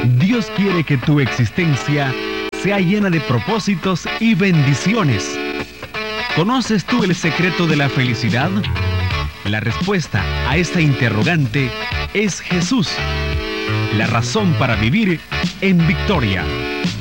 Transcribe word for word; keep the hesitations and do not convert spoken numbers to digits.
Dios quiere que tu existencia sea llena de propósitos y bendiciones. ¿Conoces tú el secreto de la felicidad? La respuesta a esta interrogante es Jesús, la razón para vivir en victoria.